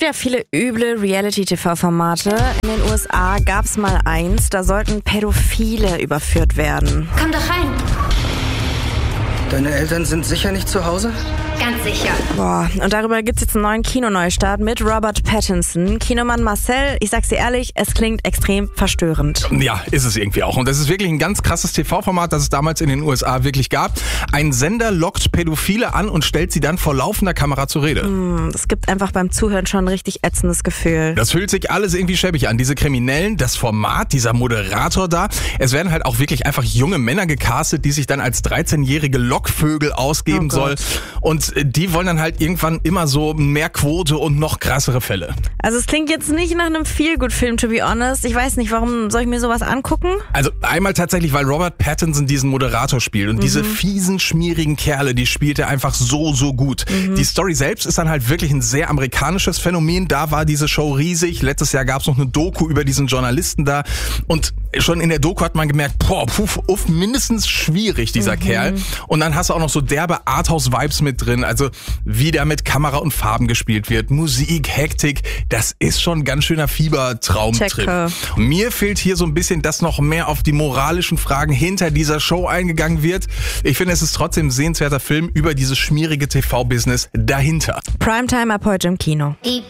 gibt ja viele üble Reality-TV-Formate. In den USA gab es mal eins, da sollten Pädophile überführt werden. Komm doch rein. Deine Eltern sind sicher nicht zu Hause? Ganz sicher. Boah, und darüber gibt's jetzt einen neuen Kinoneustart mit Robert Pattinson. Kinomann Marcel, ich sag's dir ehrlich, es klingt extrem verstörend. Ja, ist es irgendwie auch. Und das ist wirklich ein ganz krasses TV-Format, das es damals in den USA wirklich gab. Ein Sender lockt Pädophile an und stellt sie dann vor laufender Kamera zur Rede. Das gibt einfach beim Zuhören schon ein richtig ätzendes Gefühl. Das fühlt sich alles irgendwie schäbig an. Diese Kriminellen, das Format, dieser Moderator da. Es werden halt auch wirklich einfach junge Männer gecastet, die sich dann als 13-jährige Lockvögel ausgeben soll. Und die wollen dann halt irgendwann immer so mehr Quote und noch krassere Fälle. Also es klingt jetzt nicht nach einem Feel-Good-Film, to be honest. Ich weiß nicht, warum soll ich mir sowas angucken? Also einmal tatsächlich, weil Robert Pattinson diesen Moderator spielt. Und diese fiesen, schmierigen Kerle, die spielt er einfach so gut. Die Story selbst ist dann halt wirklich ein sehr amerikanisches Phänomen. Da war diese Show riesig. Letztes Jahr gab es noch eine Doku über diesen Journalisten da. Und schon in der Doku hat man gemerkt, mindestens schwierig, dieser Kerl. Und dann hast du auch noch so derbe Arthouse-Vibes mit drin. Also wie da mit Kamera und Farben gespielt wird, Musik, Hektik, das ist schon ein ganz schöner Fiebertraumtrip. Mir fehlt hier so ein bisschen, dass noch mehr auf die moralischen Fragen hinter dieser Show eingegangen wird. Ich finde, es ist trotzdem ein sehenswerter Film über dieses schmierige TV-Business dahinter. Primetime ab heute im Kino. Die